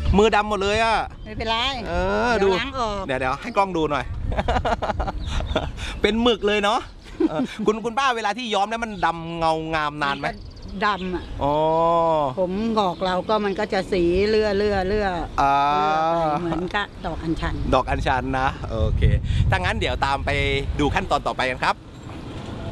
มือดำหมดเลยอ่ะไม่เป็นไรดูล้างออกเดี๋ยวให้กล้องดูหน่อย เป็นหมึกเลยเนาะคุณป้าเวลาที่ย้อมแล้วมันดำเงางามนานไหมดำอ่ะอ๋อผมงอกเราก็มันก็จะสีเลื่อเหมือนกับดอกอัญชันนะโอเคถ้างั้นเดี๋ยวตามไปดูขั้นตอนต่อไปกันครับ